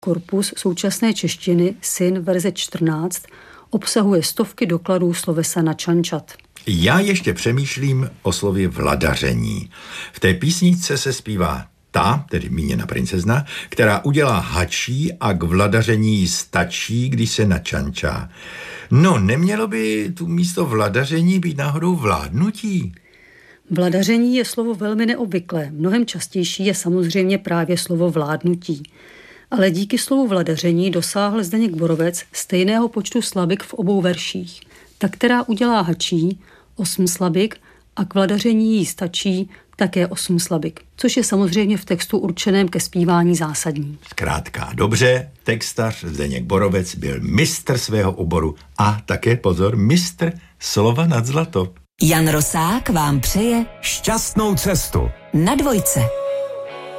Korpus současné češtiny Syn verze 14 obsahuje stovky dokladů slovesa načančat. Já ještě přemýšlím o slově vladaření. V té písničce se zpívá ta, tedy míněna princezna, která udělá hačí a k vladaření jí stačí, když se načančá. No, nemělo by tu místo vladaření být náhodou vládnutí? Vladaření je slovo velmi neobvyklé. Mnohem častější je samozřejmě právě slovo vládnutí. Ale díky slovu vladaření dosáhl Zdeněk Borovec stejného počtu slabik v obou verších. Ta, která udělá hačí, 8 slabik, a k vladaření jí stačí také 8 slabik, což je samozřejmě v textu určeném ke zpívání zásadní. Zkrátka dobře, textař Zdeněk Borovec byl mistr svého oboru a také, pozor, mistr slova nad zlato. Jan Rosák vám přeje šťastnou cestu na Dvojce.